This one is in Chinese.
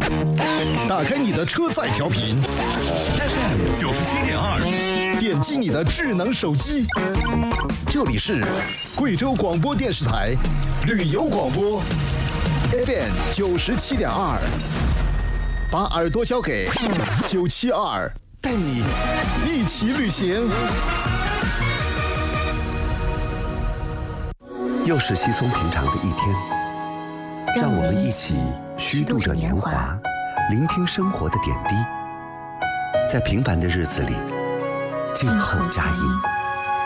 打开你的车载调频 FM 97.2， 点击你的智能手机，这里是贵州广播电视台旅游广播 FM 97.2，把耳朵交给972，带你一起旅行。 又是稀松平常的一天，让我们一起虚度着年华，聆听生活的点滴，在平凡的日子里静候佳音。